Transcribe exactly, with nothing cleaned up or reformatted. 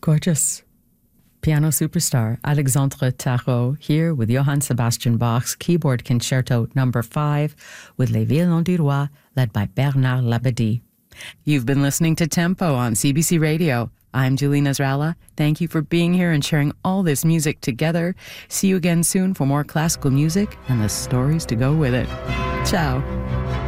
Gorgeous. Piano superstar Alexandre Tarot here with Johann Sebastian Bach's Keyboard Concerto number five with Les Violons du Roi, led by Bernard Labadie. You've been listening to Tempo on C B C Radio. I'm Julie Nasrallah. Thank you for being here and sharing all this music together. See you again soon for more classical music and the stories to go with it. Ciao.